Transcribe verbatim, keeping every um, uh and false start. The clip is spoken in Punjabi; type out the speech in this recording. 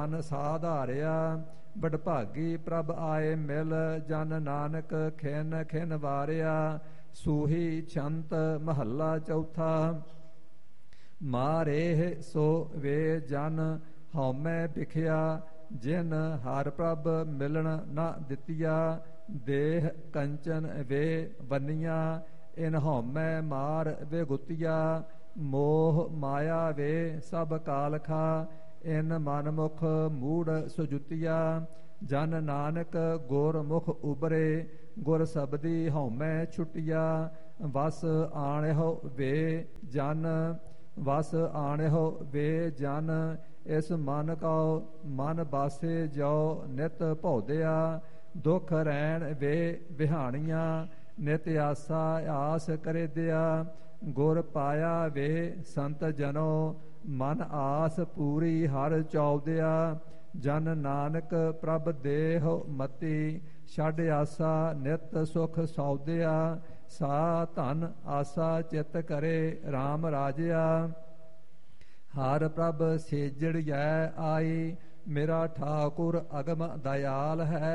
ਮਨ ਸਾਧਾਰਿਆ ਵਡਭਾਗੀ ਪ੍ਰਭ ਆਏ ਮਿਲ ਜਨ ਨਾਨਕ ਖਿਨ ਖਿਨ ਵਾਰਿਆ। ਸੂਹੀ ਛੰਤ ਮਹੱਲਾ ਚੌਥਾ। ਮਾਰੇ ਸੋ ਵੇ ਜਨ ਹਉਮੈ ਵਿਖਿਆ ਜਿਨ ਹਰ ਪ੍ਰਭ ਮਿਲਣ ਨਾ ਦਿੱਤੀਆ। ਦੇਹ ਕੰਚਨ ਵੇ ਬੰਨੀਆਂ ਇਨ ਹਉਮੈ ਮਾਰ ਵੇ ਗੁੱਤੀਆ। ਮੋਹ ਮਾਇਆ ਵੇ ਸਭ ਕਾਲਖਾ ਇਨ ਮਨਮੁਖ ਮੂੜ ਸੁਜੁਤੀਆ। ਜਨ ਨਾਨਕ ਗੁਰ ਮੁਖ ਉਬਰੇ ਗੁਰ ਸਬਦੀ ਹਉਮੈ ਛੁਟੀਆ। ਵਸ ਆਣਿਓ ਵੇ ਜਨ ਵਸ ਆਣਿਓ ਵੇ ਜਨ ਇਸ ਮਨ ਕਉ ਮਨ ਬਾਸੇ ਜੋ ਨਿਤ ਭਉਦਿਆ। ਦੁਖ ਰਹਿਣ ਵੇ ਵਿਹਾਣੀਆਂ ਨਿਤ ਆਸਾ ਆਸ ਕਰੇ ਦਿਆ। ਗੁਰ ਪਾਇਆ ਵੇ ਸੰਤ ਜਨੋ ਮਨ ਆਸ ਪੂਰੀ ਹਰ ਚੌਦਿਆ। ਜਨ ਨਾਨਕ ਪ੍ਰਭ ਦੇਹ ਮਤੀ ਛੱਡ ਆਸਾ ਨਿਤ ਸੁਖ ਸੌਦਿਆ। ਸਾ ਧਨ ਆਸਾ ਚਿਤ ਕਰੇ RAM ਰਾਜਿਆ। ਹਰ ਪ੍ਰਭ ਸੇਜੜਿਐ ਆਈ ਮੇਰਾ ਠਾਕੁਰ ਅਗਮ ਦਇਆਲ ਹੈ।